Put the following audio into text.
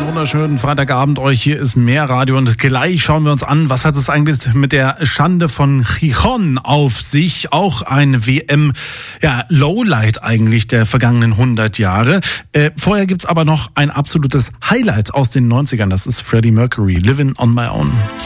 wunderschönen Freitagabend euch. Hier ist mehr Radio und gleich schauen wir uns an, was hat es eigentlich mit der Schande von Gijón auf sich? Auch ein WM, Lowlight eigentlich der vergangenen 100 Jahre. Vorher gibt's aber noch ein absolutes Highlight aus den 90ern. Das ist Freddie Mercury, Living on My Own.